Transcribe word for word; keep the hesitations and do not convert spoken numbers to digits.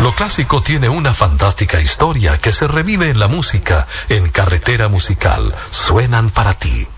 Lo clásico tiene una fantástica historia que se revive en la música. En Carretera Musical suenan para ti